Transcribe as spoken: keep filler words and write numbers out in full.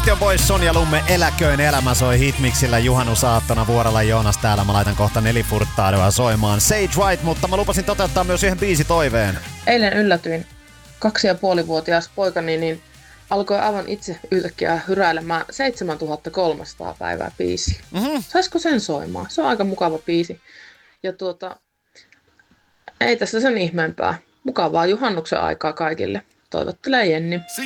Scorpion Boys, Sonja Lumme, Eläköön elämä soi Hitmixillä juhannusaattona. Vuorella Joonas täällä. Mä laitan kohta nelifurttaadoa soimaan Sage White, mutta mä lupasin toteuttaa myös yhden biisitoiveen. Eilen yllätyin. Kaksi ja puolivuotias poikani niin alkoi aivan itse yhtäkkiä hyräilemään seitsemäntuhatta kolmesataa päivää biisiä. Mm-hmm. Saisiko sen soimaan? Se on aika mukava biisi. Ja tuota, ei tässä sen ihmeempää. Mukavaa juhannuksen aikaa kaikille. Toivottelee Jenni.